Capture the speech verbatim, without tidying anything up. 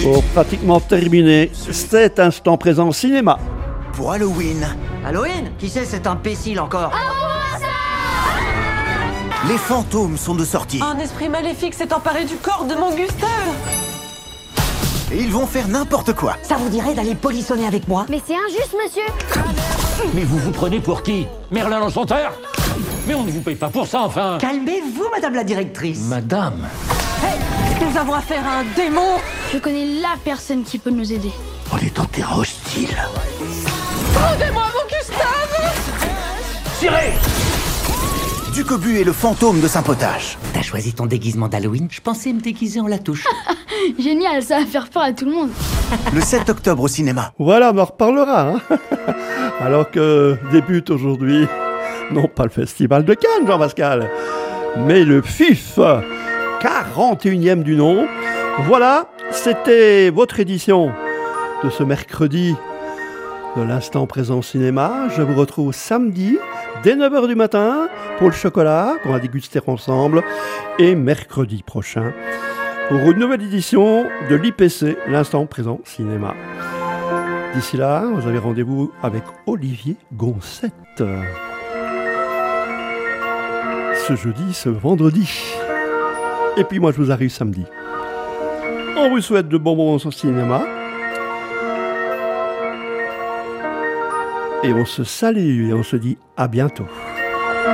Pour pratiquement terminer cet instant présent cinéma. Pour Halloween, Halloween? Qui c'est cet imbécile encore? les fantômes sont de sortie. Un esprit maléfique s'est emparé du corps de mon Gustave. Et ils vont faire n'importe quoi. Ça vous dirait d'aller polissonner avec moi? Mais c'est injuste, monsieur. Mais vous vous prenez pour qui? Merlin l'Enchanteur? Mais on ne vous paye pas pour ça, enfin. Calmez-vous, madame la directrice. Madame. Nous avons affaire à un démon. Je connais la personne qui peut nous aider. On est en terrain hostile. Rendez-moi mon Gustave. Tirez! Ducobu est le fantôme de Saint-Potage. T'as choisi ton déguisement d'Halloween? Je pensais me déguiser en la touche. Génial, ça va faire peur à tout le monde. Le sept octobre au cinéma. Voilà, on en reparlera. Hein. Alors que débute aujourd'hui, non pas le Festival de Cannes, Jean-Pascal, mais le F I F, quarante et unième du nom. Voilà, c'était votre édition de ce mercredi de l'instant présent cinéma. Je vous retrouve samedi dès neuf heures du matin pour le chocolat qu'on va déguster ensemble et mercredi prochain pour une nouvelle édition de l'I P C, l'instant présent cinéma. D'ici là, vous avez rendez-vous avec Olivier Gonçette ce jeudi, ce vendredi. Et puis moi, je vous arrive samedi. On vous souhaite de bons moments au cinéma. Et on se salue et on se dit à bientôt.